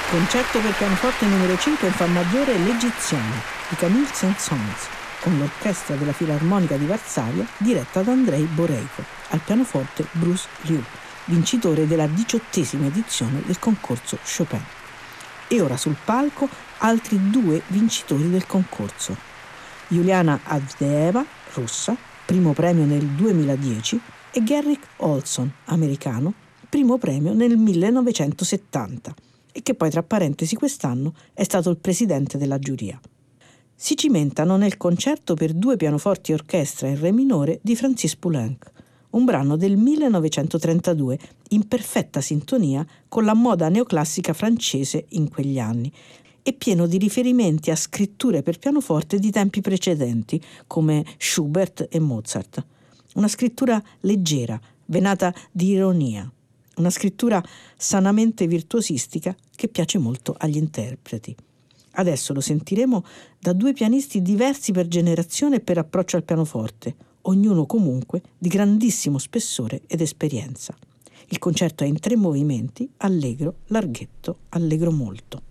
Concerto per pianoforte numero 5 in fa maggiore L'Egiziano di Camille Saint-Saëns, con l'orchestra della Filarmonica di Varsavia diretta da Andrei Boreiko, al pianoforte Bruce Liu, vincitore della 18ª edizione del concorso Chopin. E ora sul palco altri 2 vincitori del concorso. Juliana Avdeeva, russa, primo premio nel 2010, e Garrick Olson, americano, primo premio nel 1970, e che poi tra parentesi quest'anno è stato il presidente della giuria. Si cimentano nel concerto per 2 pianoforti e orchestra in re minore di Francis Poulenc, un brano del 1932 in perfetta sintonia con la moda neoclassica francese in quegli anni e pieno di riferimenti a scritture per pianoforte di tempi precedenti come Schubert e Mozart. Una scrittura leggera, venata di ironia. Una scrittura sanamente virtuosistica che piace molto agli interpreti. Adesso lo sentiremo da 2 pianisti diversi per generazione e per approccio al pianoforte, ognuno comunque di grandissimo spessore ed esperienza. Il concerto è in 3 movimenti, allegro, larghetto, allegro molto.